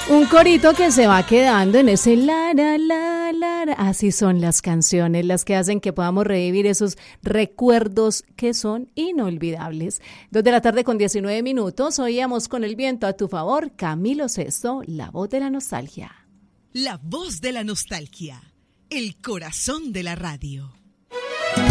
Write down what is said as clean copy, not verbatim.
Un corito que se va quedando en ese la. Así son las canciones, las que hacen que podamos revivir esos recuerdos que son inolvidables. 2:19 p.m. Oíamos Con el viento a tu favor, Camilo Sesto, la voz de la nostalgia. La voz de la nostalgia, el corazón de la radio.